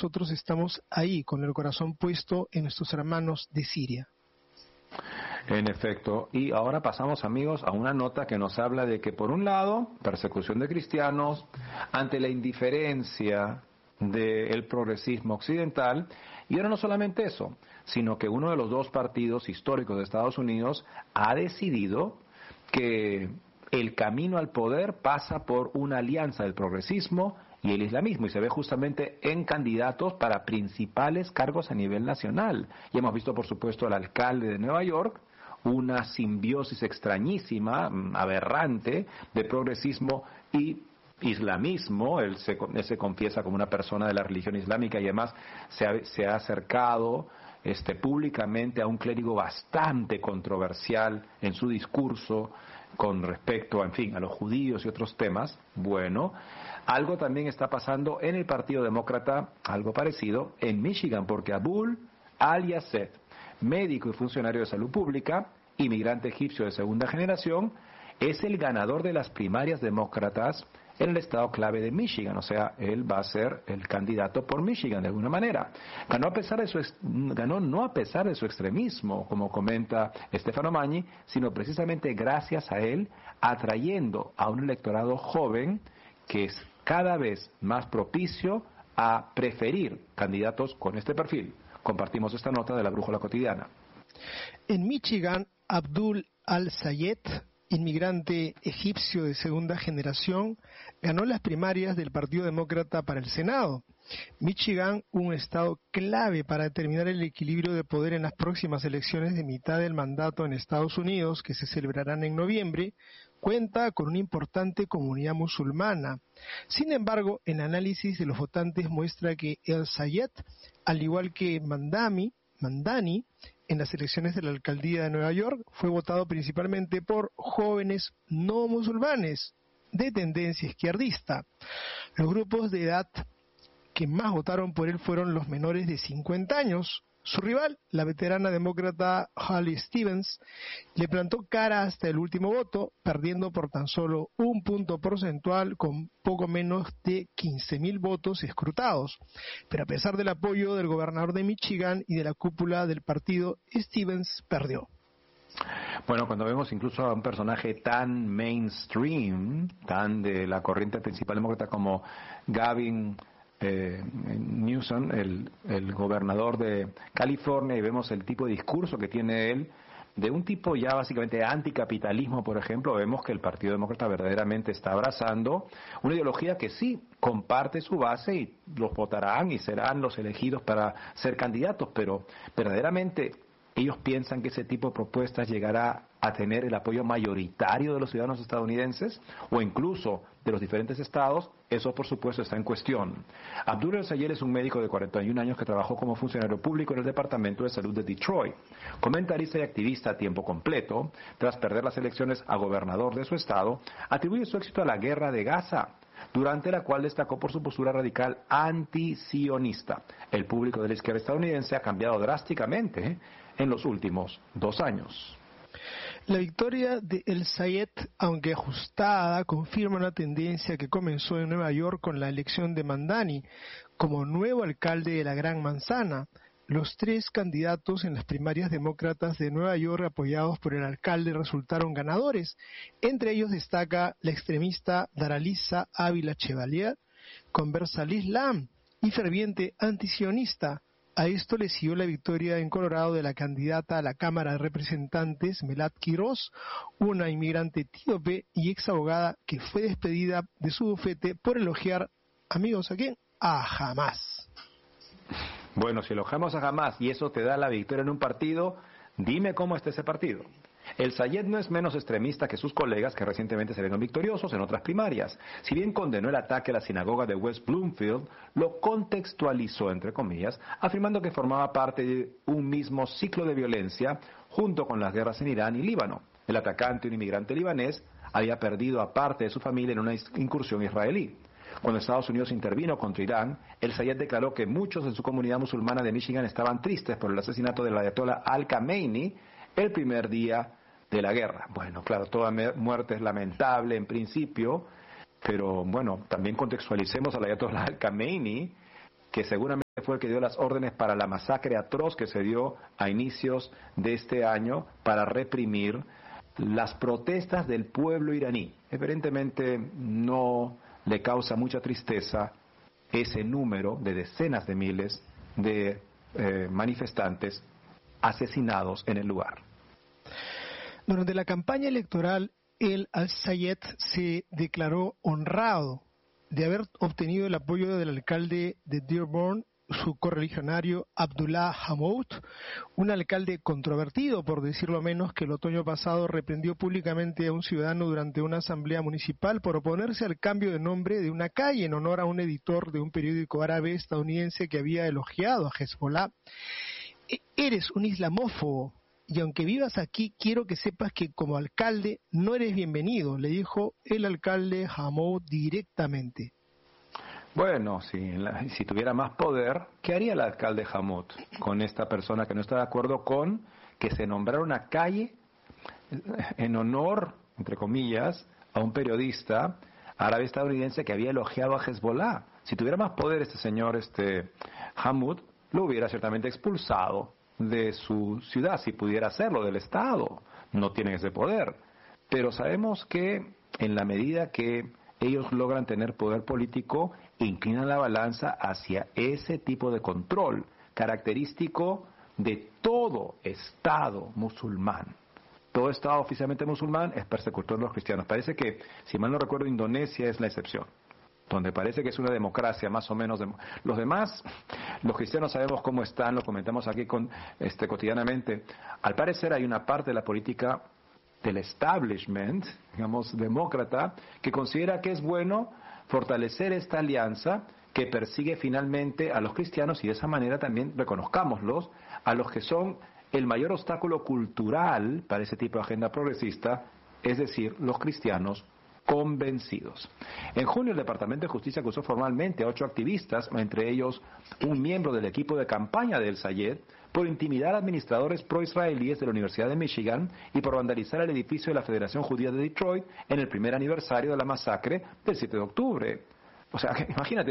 nosotros estamos ahí con el corazón puesto en nuestros hermanos de Siria. En efecto, y ahora pasamos, amigos, a una nota que nos habla de que, por un lado, persecución de cristianos ante la indiferencia del progresismo occidental, y ahora no solamente eso, sino que uno de los dos partidos históricos de Estados Unidos ha decidido que el camino al poder pasa por una alianza del progresismo y el islamismo, y se ve justamente en candidatos para principales cargos a nivel nacional. Y hemos visto, por supuesto, al alcalde de Nueva York, una simbiosis extrañísima, aberrante, de progresismo y islamismo. Él se confiesa como una persona de la religión islámica y además se ha acercado públicamente a un clérigo bastante controversial en su discurso con respecto, en fin, a los judíos y otros temas. Bueno, algo también está pasando en el Partido Demócrata, algo parecido, en Michigan, porque Abul al-Yased, médico y funcionario de salud pública, inmigrante egipcio de segunda generación, es el ganador de las primarias demócratas en el estado clave de Michigan. O sea, él va a ser el candidato por Michigan de alguna manera. Ganó no a pesar de su extremismo, como comenta Stefano Magni, sino precisamente gracias a él, atrayendo a un electorado joven que es cada vez más propicio a preferir candidatos con este perfil. Compartimos esta nota de la Brújula Cotidiana. En Michigan, Abdul al-Sayed, inmigrante egipcio de segunda generación, ganó las primarias del Partido Demócrata para el Senado. Michigan, un estado clave para determinar el equilibrio de poder en las próximas elecciones de mitad del mandato en Estados Unidos, que se celebrarán en noviembre, cuenta con una importante comunidad musulmana. Sin embargo, el análisis de los votantes muestra que al-Sayed, al igual que Mandani, en las elecciones de la alcaldía de Nueva York, fue votado principalmente por jóvenes no musulmanes de tendencia izquierdista. Los grupos de edad que más votaron por él fueron los menores de 50 años. Su rival, la veterana demócrata Haley Stevens, le plantó cara hasta el último voto, perdiendo por tan solo un punto porcentual con poco menos de 15.000 votos escrutados. Pero a pesar del apoyo del gobernador de Michigan y de la cúpula del partido, Stevens perdió. Bueno, cuando vemos incluso a un personaje tan mainstream, tan de la corriente principal demócrata como Gavin Newsom, el gobernador de California, y vemos el tipo de discurso que tiene él, de un tipo ya básicamente anticapitalismo, por ejemplo, vemos que el Partido Demócrata verdaderamente está abrazando una ideología que sí comparte su base y los votarán y serán los elegidos para ser candidatos, pero verdaderamente ellos piensan que ese tipo de propuestas llegará a tener el apoyo mayoritario de los ciudadanos estadounidenses o incluso de los diferentes estados. Eso, por supuesto, está en cuestión. Abdul al-Sayed es un médico de 41 años que trabajó como funcionario público en el Departamento de Salud de Detroit, comentarista y activista a tiempo completo. Tras perder las elecciones a gobernador de su estado, atribuye su éxito a la guerra de Gaza, durante la cual destacó por su postura radical antisionista. El público de la izquierda estadounidense ha cambiado drásticamente en los últimos 2 años. La victoria de al-Sayed, aunque ajustada, confirma una tendencia que comenzó en Nueva York con la elección de Mandani como nuevo alcalde de la Gran Manzana. Los 3 candidatos en las primarias demócratas de Nueva York apoyados por el alcalde resultaron ganadores. Entre ellos destaca la extremista Daralisa Ávila Chevalier, conversa al Islam y ferviente antisionista. A esto le siguió la victoria en Colorado de la candidata a la Cámara de Representantes, Melat Quiroz, una inmigrante etíope y ex abogada que fue despedida de su bufete por elogiar, amigos, ¿a quién? A Hamás. Bueno, si elogiamos a Hamás y eso te da la victoria en un partido, dime cómo está ese partido. El Sayed no es menos extremista que sus colegas que recientemente salieron victoriosos en otras primarias. Si bien condenó el ataque a la sinagoga de West Bloomfield, lo contextualizó, entre comillas, afirmando que formaba parte de un mismo ciclo de violencia junto con las guerras en Irán y Líbano. El atacante, un inmigrante libanés, había perdido a parte de su familia en una incursión israelí. Cuando Estados Unidos intervino contra Irán, el Sayed declaró que muchos de su comunidad musulmana de Michigan estaban tristes por el asesinato del ayatollah al-Khamenei el primer día de la guerra. Bueno, claro, toda muerte es lamentable en principio, pero bueno, también contextualicemos al ayatollah al-Khamenei, que seguramente fue el que dio las órdenes para la masacre atroz que se dio a inicios de este año para reprimir las protestas del pueblo iraní. Evidentemente no le causa mucha tristeza ese número de decenas de miles de manifestantes asesinados en el lugar. Durante la campaña electoral, el al-Sayed se declaró honrado de haber obtenido el apoyo del alcalde de Dearborn, su correligionario Abdullah Hammoud, un alcalde controvertido, por decirlo menos, que el otoño pasado reprendió públicamente a un ciudadano durante una asamblea municipal por oponerse al cambio de nombre de una calle en honor a un editor de un periódico árabe estadounidense que había elogiado a Hezbollah. Eres un islamófobo, y aunque vivas aquí, quiero que sepas que como alcalde no eres bienvenido, le dijo el alcalde Hammoud directamente. Bueno, si tuviera más poder, ¿qué haría el alcalde Hammoud con esta persona que no está de acuerdo con que se nombrara una calle en honor, entre comillas, a un periodista árabe estadounidense que había elogiado a Hezbollah? Si tuviera más poder este señor Hammoud, lo hubiera ciertamente expulsado de su ciudad, si pudiera hacerlo, del Estado. No tienen ese poder. Pero sabemos que en la medida que ellos logran tener poder político, inclinan la balanza hacia ese tipo de control, característico de todo Estado musulmán. Todo Estado oficialmente musulmán es persecutor de los cristianos. Parece que, si mal no recuerdo, Indonesia es la excepción, donde parece que es una democracia más o menos. Los demás, los cristianos sabemos cómo están, lo comentamos aquí cotidianamente. Al parecer hay una parte de la política del establishment, digamos, demócrata, que considera que es bueno fortalecer esta alianza que persigue finalmente a los cristianos y de esa manera también reconozcámoslos, a los que son el mayor obstáculo cultural para ese tipo de agenda progresista, es decir, los cristianos convencidos. En junio, el Departamento de Justicia acusó formalmente a 8 activistas, entre ellos un miembro del equipo de campaña de al-Sayed, por intimidar a administradores pro-israelíes de la Universidad de Michigan y por vandalizar el edificio de la Federación Judía de Detroit en el primer aniversario de la masacre del 7 de octubre. O sea, imagínate,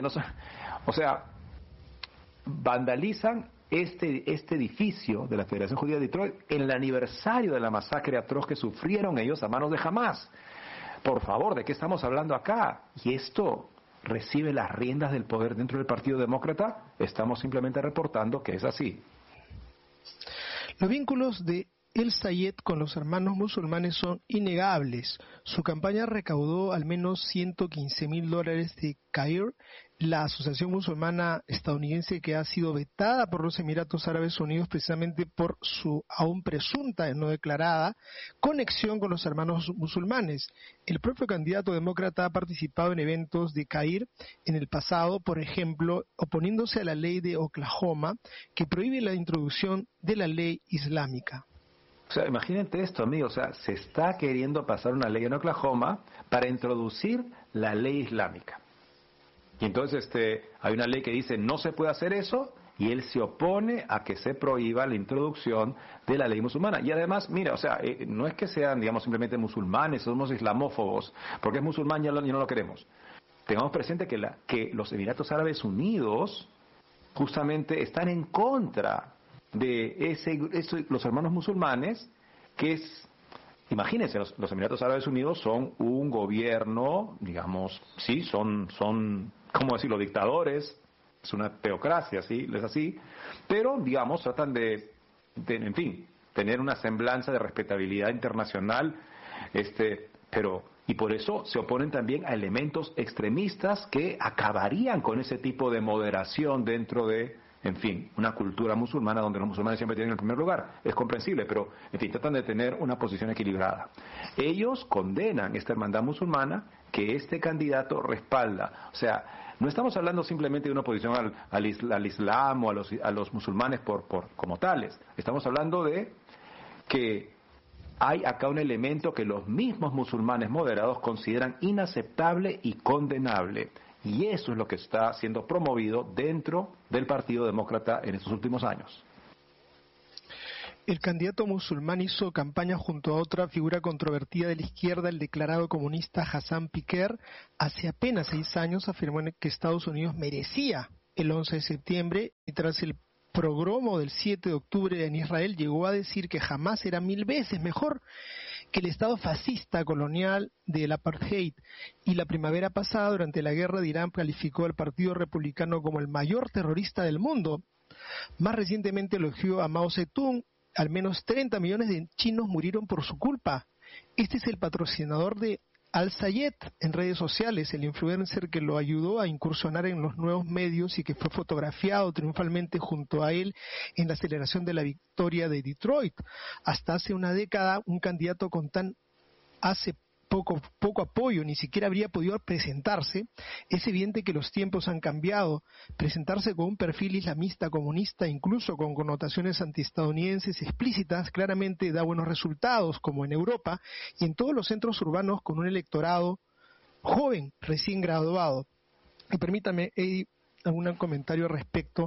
vandalizan este edificio de la Federación Judía de Detroit en el aniversario de la masacre atroz que sufrieron ellos a manos de Hamás. Por favor, ¿de qué estamos hablando acá? Y esto recibe las riendas del poder dentro del Partido Demócrata. Estamos simplemente reportando que es así. Los vínculos de el-Sayed con los hermanos musulmanes son innegables. Su campaña recaudó al menos $115,000 de CAIR, la asociación musulmana estadounidense que ha sido vetada por los Emiratos Árabes Unidos precisamente por su aún presunta, no declarada, conexión con los hermanos musulmanes. El propio candidato demócrata ha participado en eventos de CAIR en el pasado, por ejemplo, oponiéndose a la ley de Oklahoma que prohíbe la introducción de la ley islámica. O sea, imagínate esto, amigo, se está queriendo pasar una ley en Oklahoma para introducir la ley islámica. Y entonces hay una ley que dice no se puede hacer eso, y él se opone a que se prohíba la introducción de la ley musulmana. Y además, mira, no es que sean, digamos, simplemente musulmanes, somos islamófobos, porque es musulmán ya no lo queremos. Tengamos presente que los Emiratos Árabes Unidos justamente están en contra de los hermanos musulmanes, que es, imagínense, los Emiratos Árabes Unidos son un gobierno, digamos, sí, son ¿cómo decirlo?, dictadores, es una teocracia, sí, es así, pero, digamos, tratan de en fin, tener una semblanza de respetabilidad internacional, y por eso se oponen también a elementos extremistas que acabarían con ese tipo de moderación dentro de, en fin, una cultura musulmana donde los musulmanes siempre tienen el primer lugar. Es comprensible, pero, en fin, tratan de tener una posición equilibrada. Ellos condenan esta hermandad musulmana que este candidato respalda. O sea, no estamos hablando simplemente de una oposición al Islam o a los musulmanes como tales. Estamos hablando de que hay acá un elemento que los mismos musulmanes moderados consideran inaceptable y condenable. Y eso es lo que está siendo promovido dentro del Partido Demócrata en estos últimos años. El candidato musulmán hizo campaña junto a otra figura controvertida de la izquierda, el declarado comunista Hassan Piker. Hace apenas 6 años afirmó que Estados Unidos merecía el 11 de septiembre y tras el pogromo del 7 de octubre en Israel llegó a decir que Hamás era 1000 veces mejor que el Estado fascista colonial del apartheid, y la primavera pasada, durante la guerra de Irán, calificó al Partido Republicano como el mayor terrorista del mundo. Más recientemente elogió a Mao Zedong. Al menos 30 millones de chinos murieron por su culpa. Este es el patrocinador de Al-Sayed en redes sociales, el influencer que lo ayudó a incursionar en los nuevos medios y que fue fotografiado triunfalmente junto a él en la celebración de la victoria de Detroit. Hasta hace una década, un candidato con tan poco apoyo ni siquiera habría podido presentarse. Es evidente que los tiempos han cambiado. Presentarse con un perfil islamista comunista, incluso con connotaciones antiestadounidenses explícitas, claramente da buenos resultados, como en Europa y en todos los centros urbanos con un electorado joven, recién graduado. Y permítame, Eddie, algún comentario al respecto,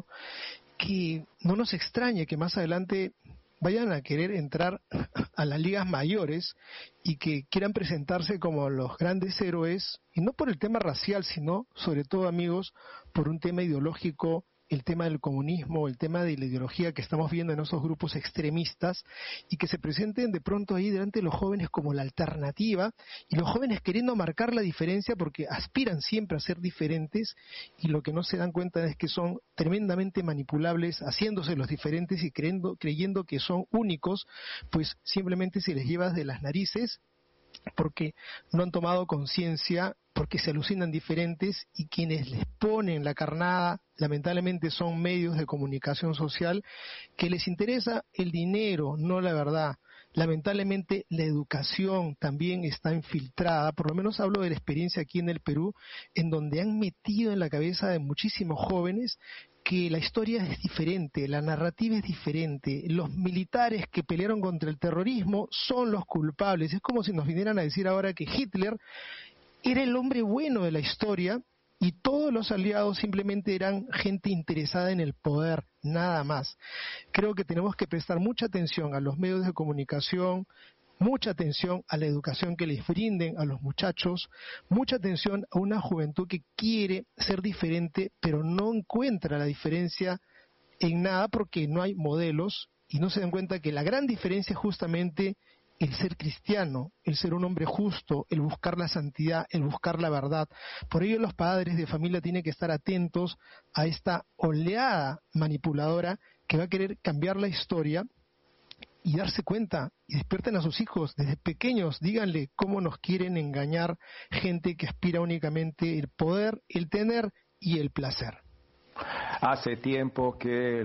que no nos extrañe que más adelante vayan a querer entrar a las ligas mayores y que quieran presentarse como los grandes héroes, y no por el tema racial, sino sobre todo, amigos, por un tema ideológico, el tema del comunismo, el tema de la ideología que estamos viendo en esos grupos extremistas, y que se presenten de pronto ahí delante de los jóvenes como la alternativa, y los jóvenes queriendo marcar la diferencia porque aspiran siempre a ser diferentes, y lo que no se dan cuenta es que son tremendamente manipulables, haciéndose los diferentes y creyendo que son únicos, pues simplemente se les lleva de las narices porque no han tomado conciencia, porque se alucinan diferentes, y quienes les ponen la carnada lamentablemente son medios de comunicación social que les interesa el dinero, no la verdad. Lamentablemente la educación también está infiltrada, por lo menos hablo de la experiencia aquí en el Perú, en donde han metido en la cabeza de muchísimos jóvenes que la historia es diferente, la narrativa es diferente, los militares que pelearon contra el terrorismo son los culpables. Es como si nos vinieran a decir ahora que Hitler era el hombre bueno de la historia y todos los aliados simplemente eran gente interesada en el poder, nada más. Creo que tenemos que prestar mucha atención a los medios de comunicación, mucha atención a la educación que les brinden a los muchachos, mucha atención a una juventud que quiere ser diferente, pero no encuentra la diferencia en nada porque no hay modelos y no se dan cuenta que la gran diferencia es justamente el ser cristiano, el ser un hombre justo, el buscar la santidad, el buscar la verdad. Por ello los padres de familia tienen que estar atentos a esta oleada manipuladora que va a querer cambiar la historia y darse cuenta, y despierten a sus hijos desde pequeños, díganle cómo nos quieren engañar gente que aspira únicamente el poder, el tener y el placer. Hace tiempo que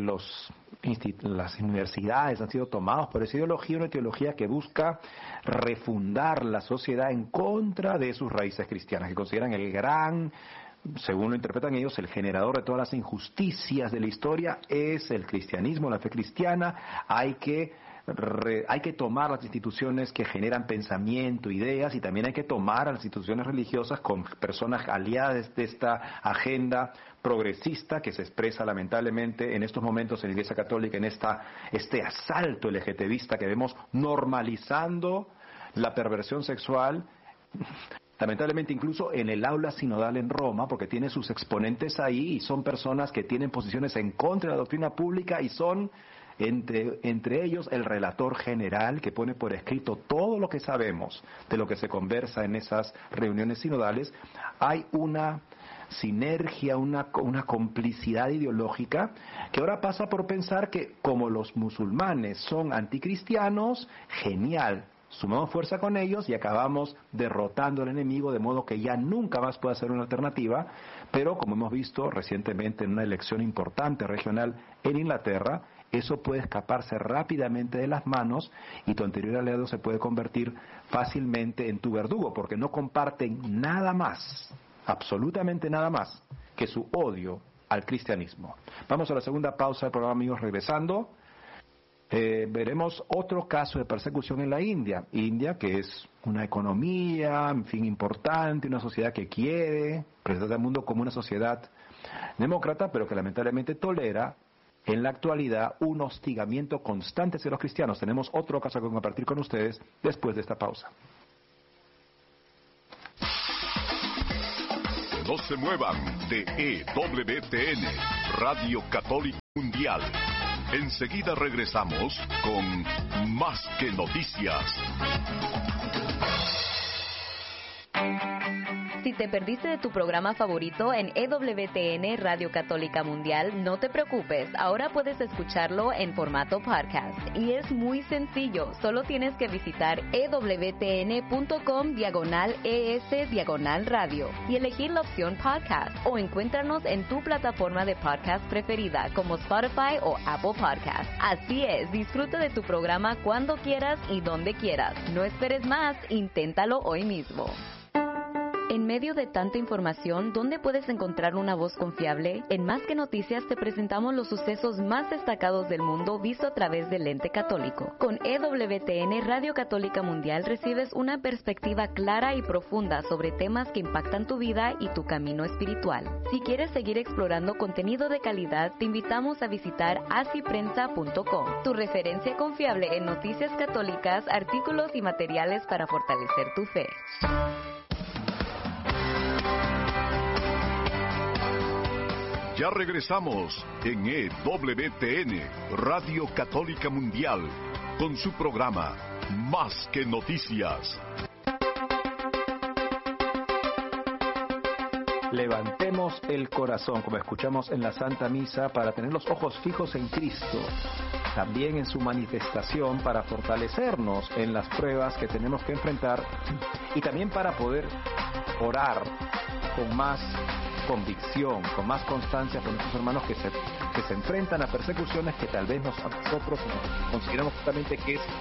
las universidades han sido tomadas por esa ideología, una ideología que busca refundar la sociedad en contra de sus raíces cristianas, que consideran el gran, según lo interpretan ellos, el generador de todas las injusticias de la historia es el cristianismo, la fe cristiana. Hay que tomar las instituciones que generan pensamiento, ideas, y también hay que tomar a las instituciones religiosas con personas aliadas de esta agenda progresista que se expresa lamentablemente en estos momentos en la Iglesia Católica, en este asalto LGTBista que vemos normalizando la perversión sexual, lamentablemente incluso en el aula sinodal en Roma, porque tiene sus exponentes ahí y son personas que tienen posiciones en contra de la doctrina pública y son entre ellos el relator general que pone por escrito todo lo que sabemos de lo que se conversa en esas reuniones sinodales. Hay una sinergia, una complicidad ideológica que ahora pasa por pensar que como los musulmanes son anticristianos, genial, sumamos fuerza con ellos y acabamos derrotando al enemigo de modo que ya nunca más pueda ser una alternativa. Pero como hemos visto recientemente en una elección importante regional en Inglaterra, eso puede escaparse rápidamente de las manos y tu anterior aliado se puede convertir fácilmente en tu verdugo, porque no comparten nada más, absolutamente nada más, que su odio al cristianismo. Vamos a la segunda pausa del programa, amigos. Regresando, veremos otro caso de persecución en la India, que es una economía, en fin, importante, una sociedad que quiere presentar al mundo como una sociedad demócrata, pero que lamentablemente tolera en la actualidad un hostigamiento constante hacia los cristianos. Tenemos otro caso que compartir con ustedes después de esta pausa. No se muevan de EWTN, Radio Católica Mundial. Enseguida regresamos con Más que Noticias. Si te perdiste de tu programa favorito en EWTN Radio Católica Mundial, no te preocupes, ahora puedes escucharlo en formato podcast. Y es muy sencillo, solo tienes que visitar ewtn.com/ES/radio y elegir la opción podcast, o encuéntranos en tu plataforma de podcast preferida como Spotify o Apple Podcast. Así es, disfruta de tu programa cuando quieras y donde quieras. No esperes más, inténtalo hoy mismo. En medio de tanta información, ¿dónde puedes encontrar una voz confiable? En Más que Noticias te presentamos los sucesos más destacados del mundo visto a través del lente católico. Con EWTN Radio Católica Mundial recibes una perspectiva clara y profunda sobre temas que impactan tu vida y tu camino espiritual. Si quieres seguir explorando contenido de calidad, te invitamos a visitar asiprensa.com, tu referencia confiable en noticias católicas, artículos y materiales para fortalecer tu fe. Ya regresamos en EWTN, Radio Católica Mundial, con su programa Más que Noticias. Levantemos el corazón, como escuchamos en la Santa Misa, para tener los ojos fijos en Cristo, también en su manifestación, para fortalecernos en las pruebas que tenemos que enfrentar y también para poder orar con más convicción, con más constancia con nuestros hermanos que se enfrentan a persecuciones que tal vez nosotros consideramos justamente que es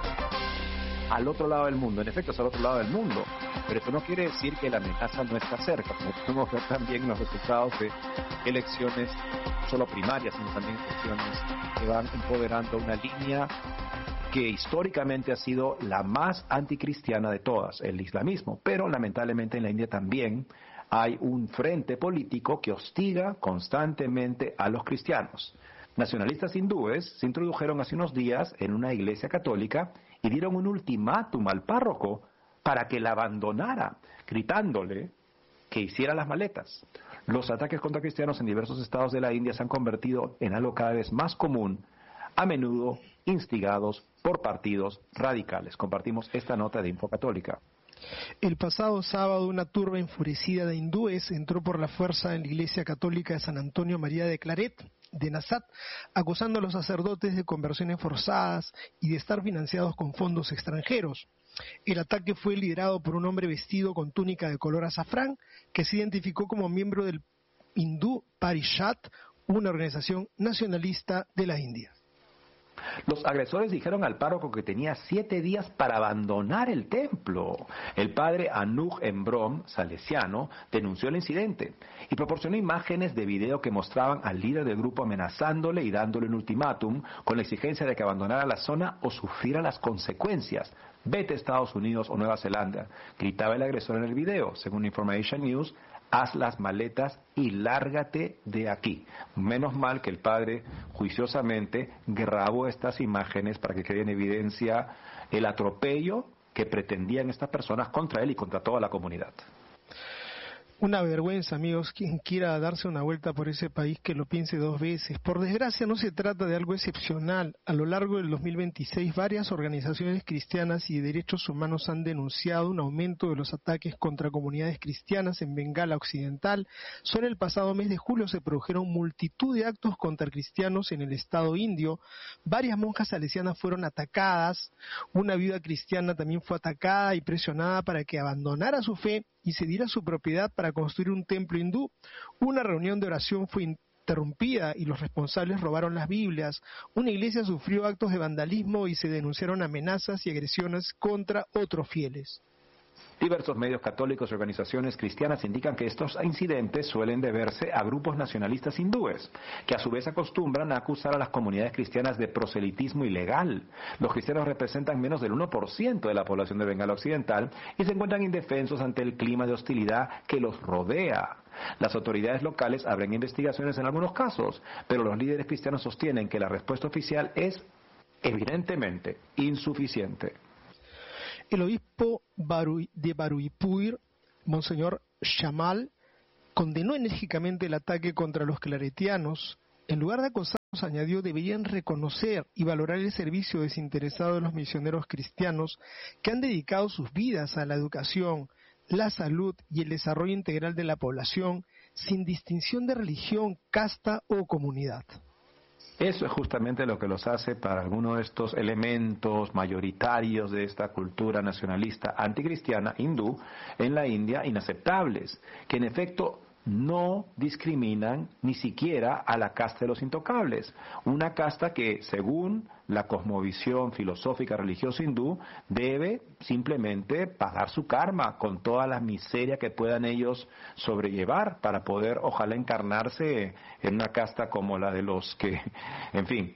al otro lado del mundo. En efecto, es al otro lado del mundo, pero eso no quiere decir que la amenaza no está cerca, como podemos ver también en los resultados de elecciones no solo primarias, sino también elecciones que van empoderando una línea que históricamente ha sido la más anticristiana de todas, el islamismo, pero lamentablemente en la India también hay un frente político que hostiga constantemente a los cristianos. Nacionalistas hindúes se introdujeron hace unos días en una iglesia católica y dieron un ultimátum al párroco para que la abandonara, gritándole que hiciera las maletas. Los ataques contra cristianos en diversos estados de la India se han convertido en algo cada vez más común, a menudo instigados por partidos radicales. Compartimos esta nota de Info Católica. El pasado sábado, una turba enfurecida de hindúes entró por la fuerza en la iglesia católica de San Antonio María de Claret, de Nasat, acusando a los sacerdotes de conversiones forzadas y de estar financiados con fondos extranjeros. El ataque fue liderado por un hombre vestido con túnica de color azafrán, que se identificó como miembro del Hindú Parishad, una organización nacionalista de la India. Los agresores dijeron al párroco que tenía 7 días para abandonar el templo. El padre Anuj Embrom, salesiano, denunció el incidente y proporcionó imágenes de video que mostraban al líder del grupo amenazándole y dándole un ultimátum con la exigencia de que abandonara la zona o sufriera las consecuencias. Vete a Estados Unidos o Nueva Zelanda, gritaba el agresor en el video. Según Information News, haz las maletas y lárgate de aquí. Menos mal que el padre juiciosamente grabó estas imágenes para que quede en evidencia el atropello que pretendían estas personas contra él y contra toda la comunidad. Una vergüenza, amigos, quien quiera darse una vuelta por ese país que lo piense 2 veces. Por desgracia no se trata de algo excepcional. A lo largo del 2026 varias organizaciones cristianas y de derechos humanos han denunciado un aumento de los ataques contra comunidades cristianas en Bengala Occidental. Solo el pasado mes de julio se produjeron multitud de actos contra cristianos en el estado indio. Varias monjas salesianas fueron atacadas. Una viuda cristiana también fue atacada y presionada para que abandonara su fe y cediera su propiedad para construir un templo hindú. Una reunión de oración fue interrumpida y los responsables robaron las Biblias. Una iglesia sufrió actos de vandalismo y se denunciaron amenazas y agresiones contra otros fieles. Diversos medios católicos y organizaciones cristianas indican que estos incidentes suelen deberse a grupos nacionalistas hindúes, que a su vez acostumbran a acusar a las comunidades cristianas de proselitismo ilegal. Los cristianos representan menos del 1% de la población de Bengala Occidental y se encuentran indefensos ante el clima de hostilidad que los rodea. Las autoridades locales abren investigaciones en algunos casos, pero los líderes cristianos sostienen que la respuesta oficial es evidentemente insuficiente. El obispo de Baruipur, Monseñor Shamal condenó enérgicamente el ataque contra los claretianos. En lugar de acosarlos, añadió, deberían reconocer y valorar el servicio desinteresado de los misioneros cristianos que han dedicado sus vidas a la educación, la salud y el desarrollo integral de la población, sin distinción de religión, casta o comunidad. Eso es justamente lo que los hace para algunos de estos elementos mayoritarios de esta cultura nacionalista anticristiana hindú en la India inaceptables, que en efecto no discriminan ni siquiera a la casta de los intocables, una casta que, según la cosmovisión filosófica religiosa hindú, debe simplemente pagar su karma con toda la miseria que puedan ellos sobrellevar para poder, ojalá, encarnarse en una casta como la de los que, en fin,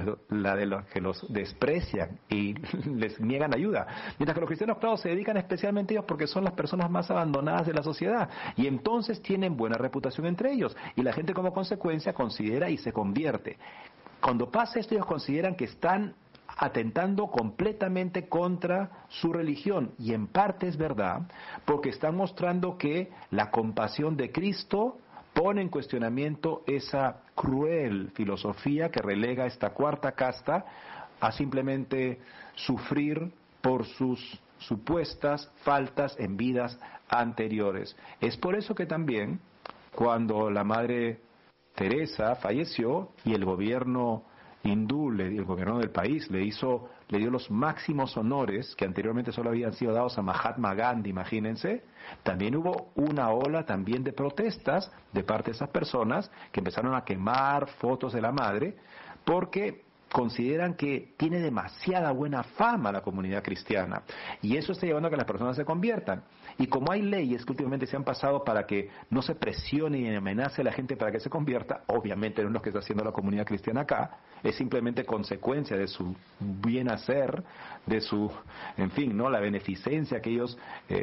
la de los que los desprecian y les niegan ayuda. Mientras que los cristianos, claro, se dedican especialmente a ellos porque son las personas más abandonadas de la sociedad y entonces tienen buena reputación entre ellos y la gente como consecuencia considera y se convierte. Cuando pasa esto, ellos consideran que están atentando completamente contra su religión, y en parte es verdad, porque están mostrando que la compasión de Cristo pone en cuestionamiento esa cruel filosofía que relega a esta cuarta casta a simplemente sufrir por sus supuestas faltas en vidas anteriores. Es por eso que también, cuando la Madre Teresa falleció y el gobierno hindú, el gobierno del país, le dio los máximos honores que anteriormente solo habían sido dados a Mahatma Gandhi, imagínense, también hubo una ola también de protestas de parte de esas personas que empezaron a quemar fotos de la madre porque consideran que tiene demasiada buena fama la comunidad cristiana y eso está llevando a que las personas se conviertan. Y como hay leyes que últimamente se han pasado para que no se presione y amenace a la gente para que se convierta, obviamente no es lo que está haciendo la comunidad cristiana acá, es simplemente consecuencia de su bien hacer, de su, en fin, no, la beneficencia que ellos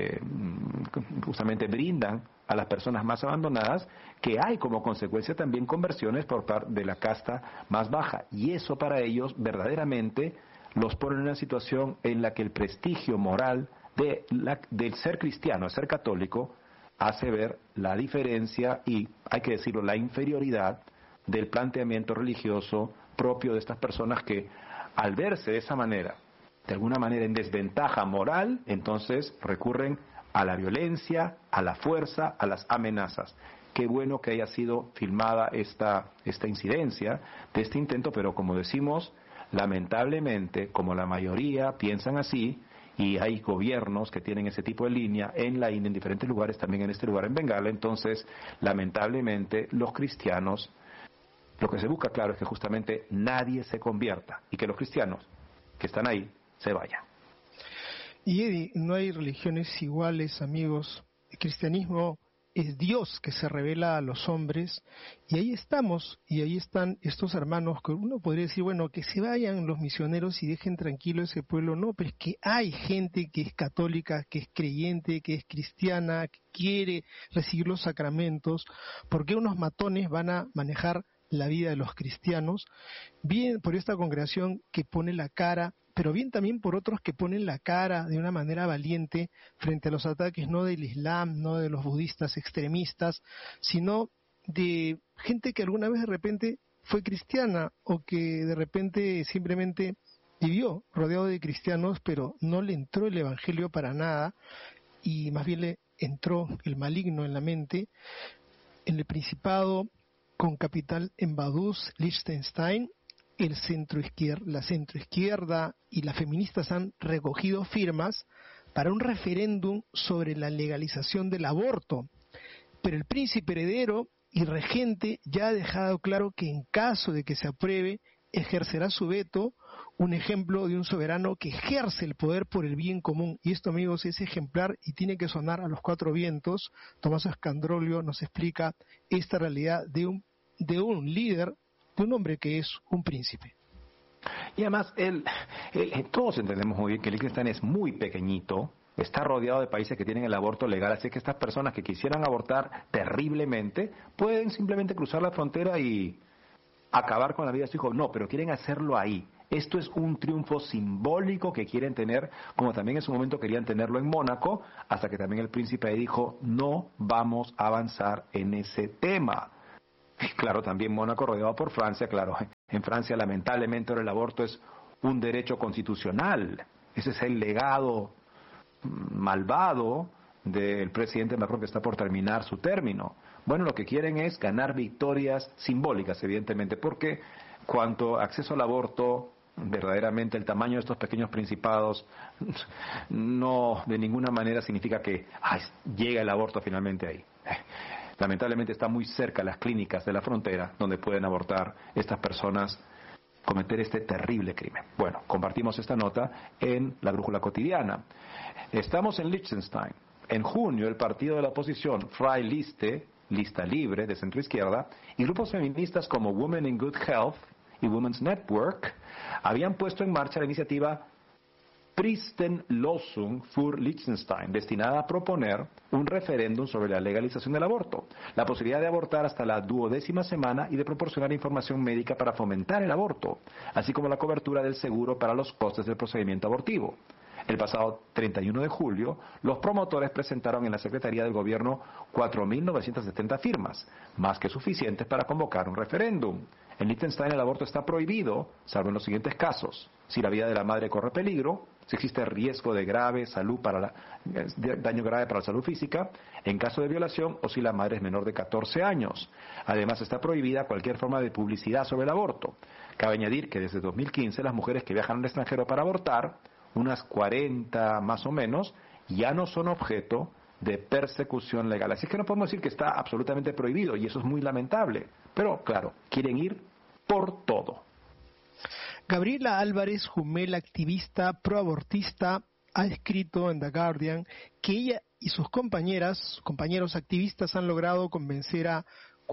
justamente brindan a las personas más abandonadas, que hay como consecuencia también conversiones por parte de la casta más baja. Y eso para ellos verdaderamente los pone en una situación en la que el prestigio moral del ser cristiano, el ser católico, hace ver la diferencia y, hay que decirlo, la inferioridad del planteamiento religioso propio de estas personas que, al verse de esa manera, de alguna manera en desventaja moral, entonces recurren a la violencia, a la fuerza, a las amenazas. Qué bueno que haya sido filmada esta incidencia de este intento, pero como decimos, lamentablemente, como la mayoría piensan así, y hay gobiernos que tienen ese tipo de línea en la India, en diferentes lugares, también en este lugar en Bengala, entonces, lamentablemente, los cristianos, lo que se busca, claro, es que justamente nadie se convierta y que los cristianos que están ahí se vayan. Y Eddie, no hay religiones iguales, amigos. El cristianismo es Dios que se revela a los hombres, y ahí estamos, y ahí están estos hermanos que uno podría decir, bueno, que se vayan los misioneros y dejen tranquilo ese pueblo. No, pero es que hay gente que es católica, que es creyente, que es cristiana, que quiere recibir los sacramentos. ¿Por qué unos matones van a manejar la vida de los cristianos? Bien por esta congregación que pone la cara, pero bien también por otros que ponen la cara de una manera valiente frente a los ataques no del Islam, no de los budistas extremistas, sino de gente que alguna vez de repente fue cristiana o que de repente simplemente vivió rodeado de cristianos, pero no le entró el evangelio para nada y más bien le entró el maligno en la mente. En el Principado, con capital en Vaduz, Liechtenstein, la centroizquierda y las feministas han recogido firmas para un referéndum sobre la legalización del aborto, pero el príncipe heredero y regente ya ha dejado claro que en caso de que se apruebe, ejercerá su veto, un ejemplo de un soberano que ejerce el poder por el bien común. Y esto, amigos, es ejemplar y tiene que sonar a los cuatro vientos. Tomás Escandrolio nos explica esta realidad de un líder, de un hombre que es un príncipe. Y además, todos entendemos muy bien que Liechtenstein es muy pequeñito, está rodeado de países que tienen el aborto legal, así que estas personas que quisieran abortar terriblemente pueden simplemente cruzar la frontera y acabar con la vida de su hijo. No, pero quieren hacerlo ahí, Esto es un triunfo simbólico que quieren tener, como también en su momento querían tenerlo en Mónaco, hasta que también el príncipe ahí dijo, no vamos a avanzar en ese tema. Y claro, también Mónaco rodeado por Francia, claro, en Francia lamentablemente ahora el aborto es un derecho constitucional. Ese es el legado malvado del presidente Macron que está por terminar su término. Bueno, lo que quieren es ganar victorias simbólicas, evidentemente, porque cuanto acceso al aborto, verdaderamente el tamaño de estos pequeños principados no de ninguna manera significa que llega el aborto finalmente ahí. Lamentablemente está muy cerca las clínicas de la frontera donde pueden abortar estas personas, cometer este terrible crimen. Bueno, compartimos esta nota en la Brújula Cotidiana. Estamos en Liechtenstein. En junio, el partido de la oposición, Freie Liste, Lista Libre, de centroizquierda, y grupos feministas como Women in Good Health y Women's Network habían puesto en marcha la iniciativa Christenlosung für Liechtenstein, destinada a proponer un referéndum sobre la legalización del aborto, la posibilidad de abortar hasta la 12ª semana y de proporcionar información médica para fomentar el aborto, así como la cobertura del seguro para los costes del procedimiento abortivo. El pasado 31 de julio, los promotores presentaron en la Secretaría del Gobierno 4.970 firmas, más que suficientes para convocar un referéndum. En Liechtenstein el aborto está prohibido, salvo en los siguientes casos: si la vida de la madre corre peligro, si existe riesgo de daño grave para la salud física, en caso de violación o si la madre es menor de 14 años. Además está prohibida cualquier forma de publicidad sobre el aborto. Cabe añadir que desde 2015 las mujeres que viajan al extranjero para abortar, unas 40 más o menos, ya no son objeto de persecución legal. Así que no podemos decir que está absolutamente prohibido, y eso es muy lamentable. Pero, claro, quieren ir por todo. Gabriela Álvarez Jumel, activista proabortista, ha escrito en The Guardian que ella y sus compañeros activistas han logrado convencer a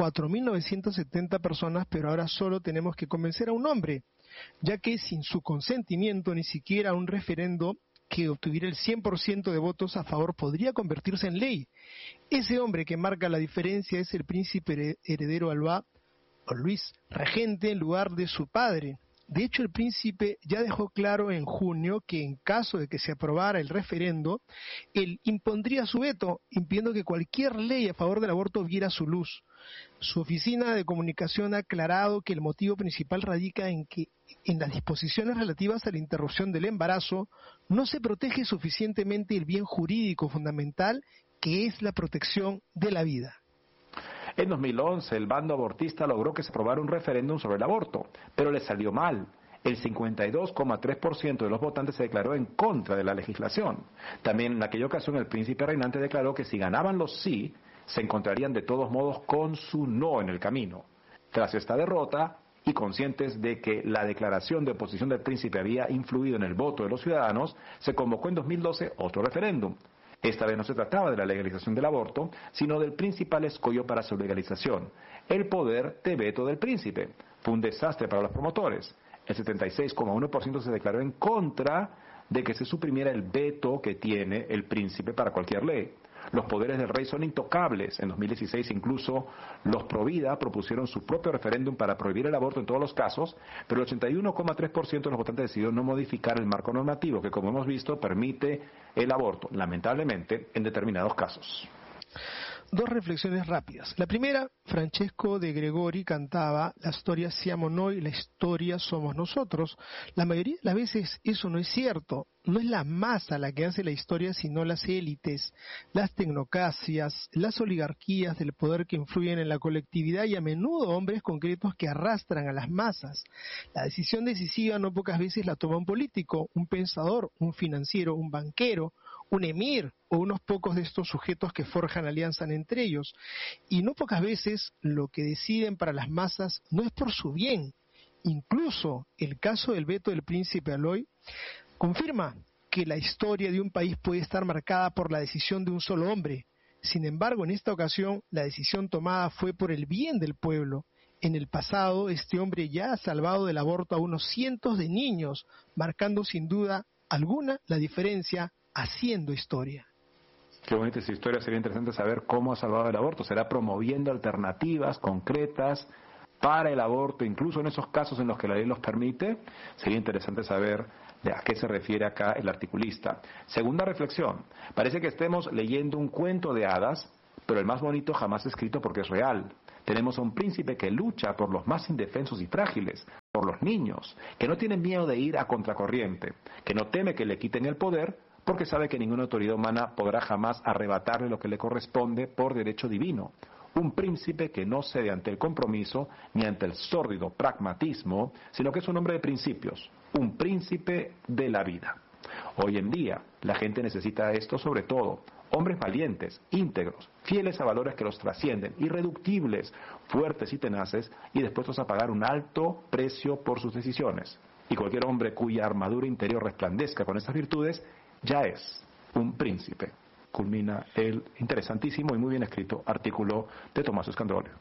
4.970 personas, pero ahora solo tenemos que convencer a un hombre, ya que sin su consentimiento ni siquiera un referendo que obtuviera el 100% de votos a favor podría convertirse en ley. Ese hombre que marca la diferencia es el príncipe heredero Alba, o Luis, regente en lugar de su padre. De hecho, el príncipe ya dejó claro en junio que en caso de que se aprobara el referendo, él impondría su veto, impidiendo que cualquier ley a favor del aborto viera su luz. Su oficina de comunicación ha aclarado que el motivo principal radica en que en las disposiciones relativas a la interrupción del embarazo no se protege suficientemente el bien jurídico fundamental, que es la protección de la vida. En 2011, el bando abortista logró que se aprobara un referéndum sobre el aborto, pero le salió mal. El 52,3% de los votantes se declaró en contra de la legislación. También en aquella ocasión el príncipe reinante declaró que si ganaban los sí, se encontrarían de todos modos con su no en el camino. Tras esta derrota, y conscientes de que la declaración de oposición del príncipe había influido en el voto de los ciudadanos, se convocó en 2012 otro referéndum. Esta vez no se trataba de la legalización del aborto, sino del principal escollo para su legalización, el poder de veto del príncipe. Fue un desastre para los promotores. El 76,1% se declaró en contra de que se suprimiera el veto que tiene el príncipe para cualquier ley. Los poderes del rey son intocables. En 2016 incluso los Provida propusieron su propio referéndum para prohibir el aborto en todos los casos, pero el 81,3% de los votantes decidió no modificar el marco normativo que, como hemos visto, permite el aborto, lamentablemente, en determinados casos. Dos reflexiones rápidas. La primera, Francesco de Gregori cantaba: la historia siamo noi, la historia somos nosotros. La mayoría de las veces eso no es cierto. No es la masa la que hace la historia, sino las élites, las tecnocracias, las oligarquías del poder que influyen en la colectividad, y a menudo hombres concretos que arrastran a las masas. La decisión decisiva no pocas veces la toma un político, un pensador, un financiero, un banquero, un emir o unos pocos de estos sujetos que forjan alianzas entre ellos. Y no pocas veces lo que deciden para las masas no es por su bien. Incluso el caso del veto del príncipe Aloy confirma que la historia de un país puede estar marcada por la decisión de un solo hombre. Sin embargo, en esta ocasión, la decisión tomada fue por el bien del pueblo. En el pasado, este hombre ya ha salvado del aborto a unos cientos de niños, marcando sin duda alguna la diferencia, haciendo historia. Qué bonita esa historia. Sería interesante saber cómo ha salvado el aborto. ¿Será promoviendo alternativas concretas para el aborto, incluso en esos casos en los que la ley los permite? Sería interesante saber a qué se refiere acá el articulista. Segunda reflexión, parece que estemos leyendo un cuento de hadas, pero el más bonito jamás escrito porque es real. Tenemos a un príncipe que lucha por los más indefensos y frágiles, por los niños, que no tiene miedo de ir a contracorriente, que no teme que le quiten el poder, porque sabe que ninguna autoridad humana podrá jamás arrebatarle lo que le corresponde por derecho divino. Un príncipe que no cede ante el compromiso ni ante el sórdido pragmatismo, sino que es un hombre de principios, un príncipe de la vida. Hoy en día, la gente necesita esto sobre todo, hombres valientes, íntegros, fieles a valores que los trascienden, irreductibles, fuertes y tenaces, y dispuestos a pagar un alto precio por sus decisiones. Y cualquier hombre cuya armadura interior resplandezca con estas virtudes, ya es un príncipe. Culmina el interesantísimo y muy bien escrito artículo de Tomás Escandolio.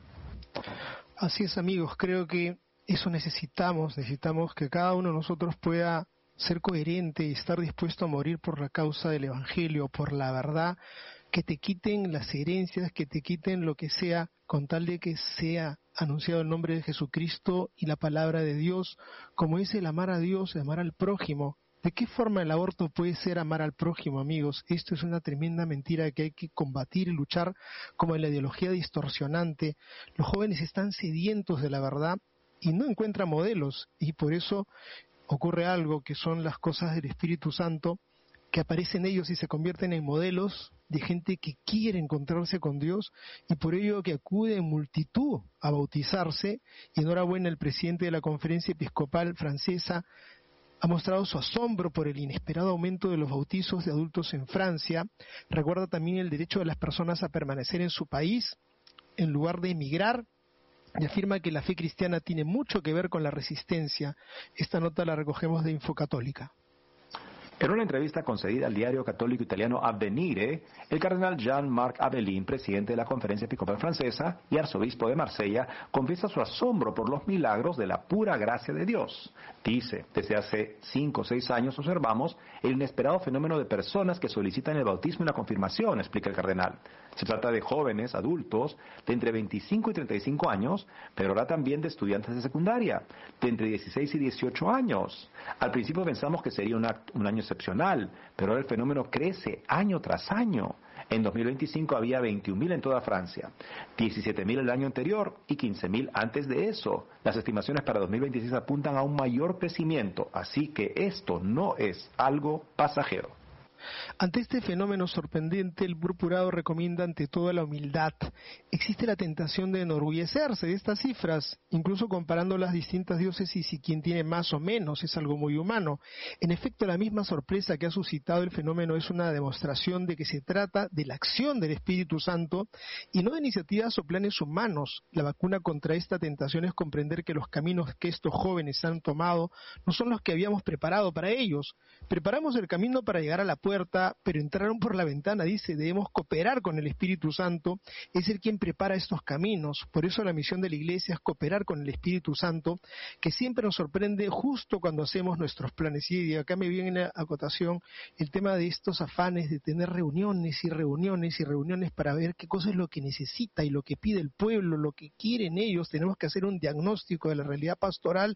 Así es, amigos, creo que eso necesitamos que cada uno de nosotros pueda ser coherente y estar dispuesto a morir por la causa del Evangelio, por la verdad, que te quiten las herencias, que te quiten lo que sea, con tal de que sea anunciado el nombre de Jesucristo y la palabra de Dios, como es el amar a Dios, el amar al prójimo. ¿De qué forma el aborto puede ser amar al prójimo, amigos? Esto es una tremenda mentira que hay que combatir y luchar como en la ideología distorsionante. Los jóvenes están sedientos de la verdad y no encuentran modelos, y por eso ocurre algo que son las cosas del Espíritu Santo, que aparecen ellos y se convierten en modelos de gente que quiere encontrarse con Dios, y por ello que acude en multitud a bautizarse. Y enhorabuena, el presidente de la Conferencia Episcopal Francesa ha mostrado su asombro por el inesperado aumento de los bautizos de adultos en Francia. Recuerda también el derecho de las personas a permanecer en su país en lugar de emigrar, y afirma que la fe cristiana tiene mucho que ver con la resistencia. Esta nota la recogemos de Infocatólica. En una entrevista concedida al diario católico italiano Avvenire, el cardenal Jean-Marc Abelin, presidente de la Conferencia Episcopal Francesa y arzobispo de Marsella, confiesa su asombro por los milagros de la pura gracia de Dios. Dice, desde hace 5 o 6 años observamos el inesperado fenómeno de personas que solicitan el bautismo y la confirmación, explica el cardenal. Se trata de jóvenes, adultos, de entre 25 y 35 años, pero ahora también de estudiantes de secundaria, de entre 16 y 18 años. Al principio pensamos que sería un año excepcional, pero ahora el fenómeno crece año tras año. En 2025 había 21.000 en toda Francia, 17.000 el año anterior y 15.000 antes de eso. Las estimaciones para 2026 apuntan a un mayor crecimiento, así que esto no es algo pasajero. Ante este fenómeno sorprendente, el purpurado recomienda ante todo la humildad. Existe la tentación de enorgullecerse de estas cifras, incluso comparando las distintas diócesis y quien tiene más o menos, es algo muy humano. En efecto, la misma sorpresa que ha suscitado el fenómeno es una demostración de que se trata de la acción del Espíritu Santo y no de iniciativas o planes humanos. La vacuna contra esta tentación es comprender que los caminos que estos jóvenes han tomado no son los que habíamos preparado para ellos. Preparamos el camino para llegar a la puerta, pero entraron por la ventana. Dice, debemos cooperar con el Espíritu Santo, es el quien prepara estos caminos. Por eso la misión de la Iglesia es cooperar con el Espíritu Santo, que siempre nos sorprende justo cuando hacemos nuestros planes. Y acá me viene a acotación el tema de estos afanes de tener reuniones y reuniones y reuniones para ver qué cosa es lo que necesita y lo que pide el pueblo, lo que quieren ellos. Tenemos que hacer un diagnóstico de la realidad pastoral.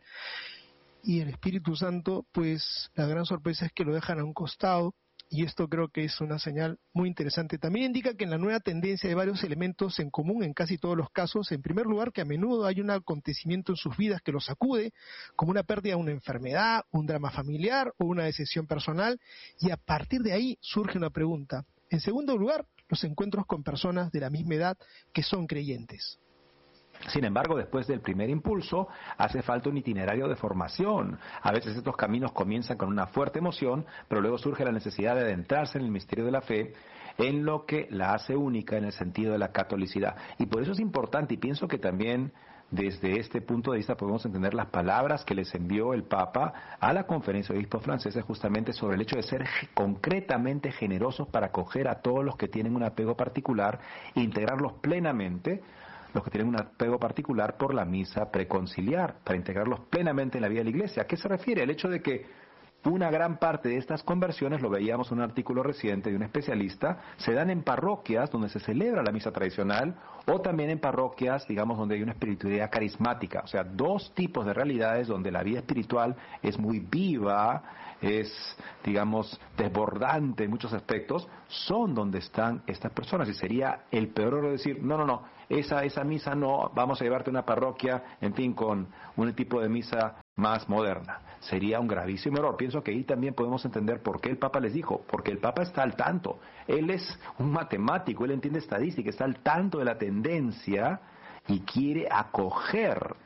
Y el Espíritu Santo, pues la gran sorpresa es que lo dejan a un costado, y esto creo que es una señal muy interesante. También indica que en la nueva tendencia hay varios elementos en común en casi todos los casos. En primer lugar, que a menudo hay un acontecimiento en sus vidas que los sacude, como una pérdida de una enfermedad, un drama familiar o una decisión personal, y a partir de ahí surge una pregunta. En segundo lugar, los encuentros con personas de la misma edad que son creyentes. Sin embargo, después del primer impulso, hace falta un itinerario de formación. A veces estos caminos comienzan con una fuerte emoción, pero luego surge la necesidad de adentrarse en el misterio de la fe, en lo que la hace única en el sentido de la catolicidad. Y por eso es importante, y pienso que también desde este punto de vista podemos entender las palabras que les envió el Papa a la Conferencia de Obispos Franceses justamente sobre el hecho de ser concretamente generosos para acoger a todos los que tienen un apego particular e integrarlos plenamente, los que tienen un apego particular por la misa preconciliar, para integrarlos plenamente en la vida de la Iglesia. ¿A qué se refiere? El hecho de que una gran parte de estas conversiones, lo veíamos en un artículo reciente de un especialista, se dan en parroquias donde se celebra la misa tradicional o también en parroquias, digamos, donde hay una espiritualidad carismática. O sea, dos tipos de realidades donde la vida espiritual es muy viva, es, digamos, desbordante en muchos aspectos, son donde están estas personas. Y sería el peor error decir, no, esa misa no, vamos a llevarte a una parroquia, en fin, con un tipo de misa más moderna. Sería un gravísimo error. Pienso que ahí también podemos entender por qué el Papa les dijo, porque el Papa está al tanto. Él es un matemático, él entiende estadística, está al tanto de la tendencia y quiere acoger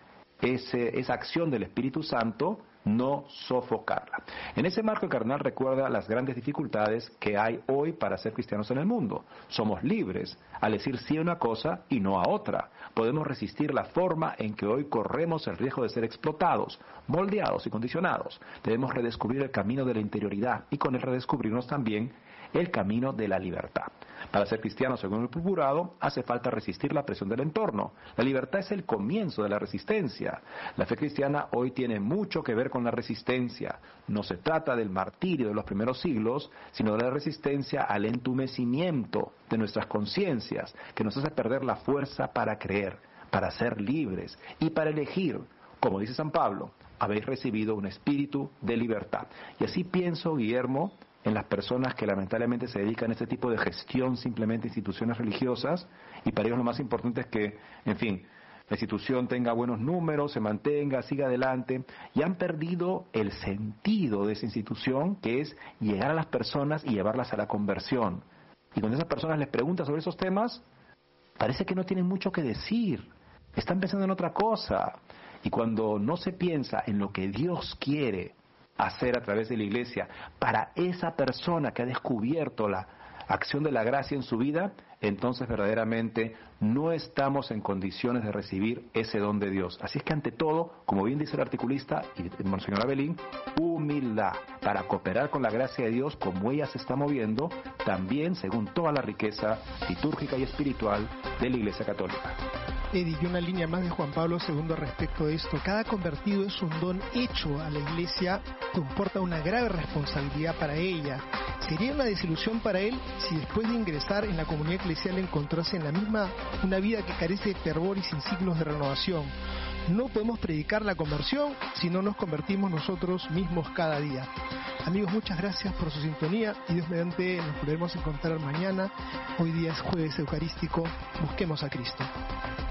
esa acción del Espíritu Santo, no sofocarla. En ese marco, el cardenal recuerda las grandes dificultades que hay hoy para ser cristianos en el mundo. Somos libres al decir sí a una cosa y no a otra. Podemos resistir la forma en que hoy corremos el riesgo de ser explotados, moldeados y condicionados. Debemos redescubrir el camino de la interioridad y con él redescubrirnos también el camino de la libertad. Para ser cristiano, según el procurado, hace falta resistir la presión del entorno. La libertad es el comienzo de la resistencia. La fe cristiana hoy tiene mucho que ver con la resistencia. No se trata del martirio de los primeros siglos, sino de la resistencia al entumecimiento de nuestras conciencias, que nos hace perder la fuerza para creer, para ser libres y para elegir. Como dice San Pablo, habéis recibido un espíritu de libertad. Y así pienso, Guillermo, en las personas que lamentablemente se dedican a este tipo de gestión simplemente de instituciones religiosas, y para ellos lo más importante es que, en fin, la institución tenga buenos números, se mantenga, siga adelante, y han perdido el sentido de esa institución, que es llegar a las personas y llevarlas a la conversión. Y cuando esas personas les preguntan sobre esos temas, parece que no tienen mucho que decir, están pensando en otra cosa, y cuando no se piensa en lo que Dios quiere hacer a través de la iglesia para esa persona que ha descubierto la acción de la gracia en su vida, entonces verdaderamente no estamos en condiciones de recibir ese don de Dios. Así es que ante todo, como bien dice el articulista y el Monseñor Abelín, humildad para cooperar con la gracia de Dios como ella se está moviendo, también según toda la riqueza litúrgica y espiritual de la Iglesia Católica. Eddie, y una línea más de Juan Pablo II respecto de esto. Cada convertido es un don hecho a la Iglesia, comporta una grave responsabilidad para ella. Sería una desilusión para él si después de ingresar en la comunidad eclesial encontrase en la misma una vida que carece de fervor y sin signos de renovación. No podemos predicar la conversión si no nos convertimos nosotros mismos cada día. Amigos, muchas gracias por su sintonía y Dios mediante nos podremos encontrar mañana. Hoy día es jueves eucarístico. Busquemos a Cristo.